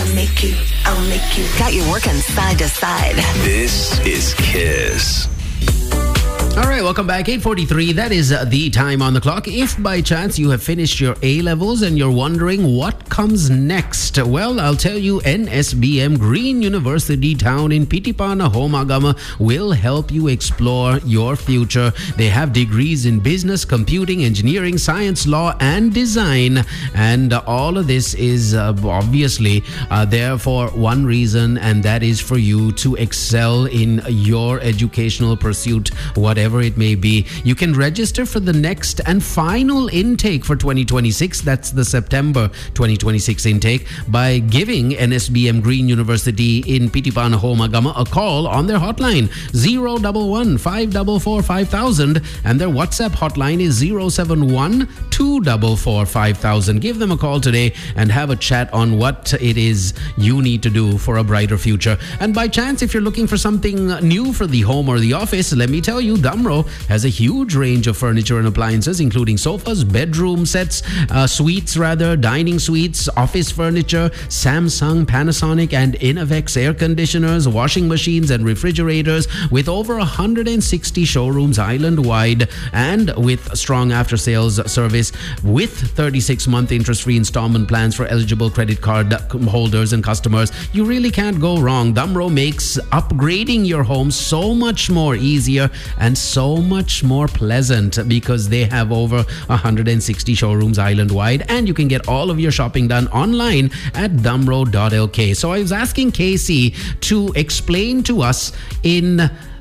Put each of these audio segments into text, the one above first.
I'll make you. Got you working side to side. This is Kiss. All right, welcome back. 8:43. That is the time on the clock. If by chance you have finished your A-levels and you're wondering what comes next, well, I'll tell you, NSBM Green University Town in Pitipana, Homagama will help you explore your future. They have degrees in business, computing, engineering, science, law, and design. And all of this is obviously there for one reason, and that is for you to excel in your educational pursuit, whatever it may be. You can register for the next and final intake for 2026. That's the September 2026 intake by giving NSBM Green University in Pitipana, Homagama a call on their hotline 011 544 5000, and their WhatsApp hotline is 071 244 5000. Give them a call today and have a chat on what it is you need to do for a brighter future. And by chance, if you're looking for something new for the home or the office, let me tell you, Damro has a huge range of furniture and appliances, including sofas, bedroom sets, suites rather, dining suites, office furniture, Samsung, Panasonic, and Innovex air conditioners, washing machines, and refrigerators, with over 160 showrooms island-wide, and with strong after-sales service with 36-month interest-free installment plans for eligible credit card holders and customers. You really can't go wrong. Damro makes upgrading your home so much more easier and so much more pleasant because they have over 160 showrooms island-wide, and you can get all of your shopping done online at damro.lk. So I was asking Casey to explain to us in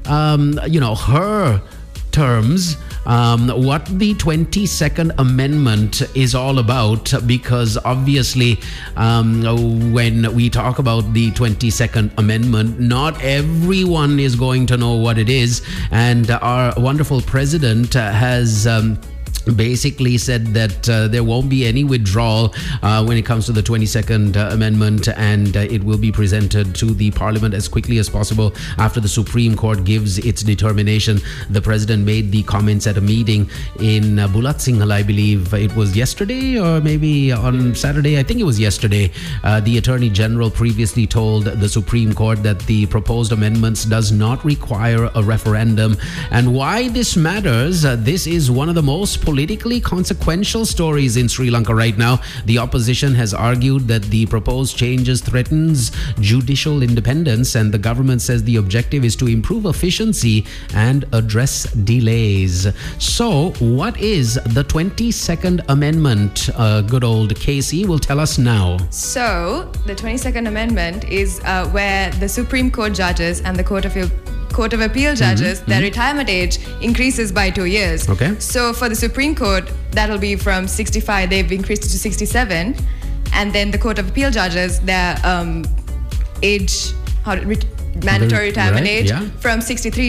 her terms what the 22nd Amendment is all about, because obviously when we talk about the 22nd Amendment, not everyone is going to know what it is, and our wonderful president has basically said that there won't be any withdrawal when it comes to the 22nd Amendment, and it will be presented to the Parliament as quickly as possible after the Supreme Court gives its determination. The President made the comments at a meeting in Bulat Singhal, I believe it was yesterday or maybe on Saturday. I think it was yesterday. The Attorney General previously told the Supreme Court that the proposed amendments does not require a referendum. And why this matters, this is one of the most politically consequential stories in Sri Lanka right now. The opposition has argued that the proposed changes threatens judicial independence, and the government says the objective is to improve efficiency and address delays. So, what is the 22nd Amendment? Good old Casey will tell us now. So, the 22nd Amendment is where the Supreme Court judges and the Court of Appeal judges, their retirement age increases by 2 years. Okay. So for the Supreme Court, that'll be from 65, they've increased it to 67. And then the Court of Appeal judges, their mandatory retirement age from 63